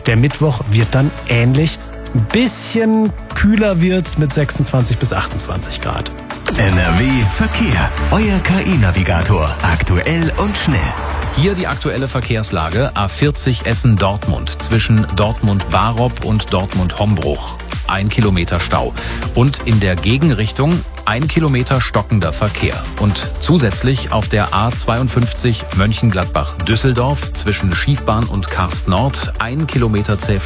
Der Mittwoch wird dann ähnlich. Ein bisschen kühler wird's mit 26 bis 28 Grad. NRW Verkehr. Euer KI-Navigator. Aktuell und schnell. Hier die aktuelle Verkehrslage. A40 Essen-Dortmund zwischen Dortmund-Barob und Dortmund-Hombruch. 1 Kilometer Stau. Und in der Gegenrichtung 1 Kilometer stockender Verkehr. Und zusätzlich auf der A52 Mönchengladbach-Düsseldorf zwischen Schiefbahn und Karst Nord 1 Kilometer zäh